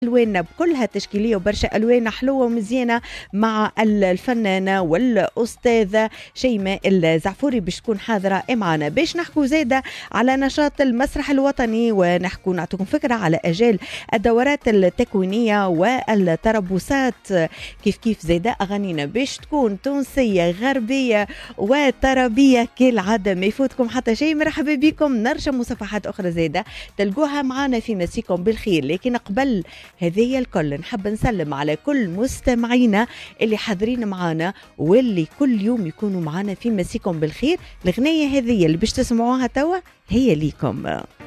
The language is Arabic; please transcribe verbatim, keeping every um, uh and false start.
ألواننا بكلها تشكيلية وبرشا ألوان حلوة ومزيانة مع الفنانة والأستاذة شيماء الزعفوري باش تكون حاضرة معنا باش نحكوا زادة على نشاط المسرح الوطني ونحكوا نعطيكم فكرة على أجال الدورات التكوينية والتربصات كيف كيف زادة أغانينا باش تكون تونسية غربية وطربية كالعادة ما يفوتكم حتى شيء. مرحبا بكم، نرجع مصفحات أخرى زادة تلقوها معنا في مسيكم بالخير. لكن قبل هذه الكل نحب نسلم على كل مستمعينا اللي حاضرين معنا واللي كل يوم يكونوا معنا في مسيكم بالخير. الغنية هذه اللي باش تسمعوها توا هي ليكم.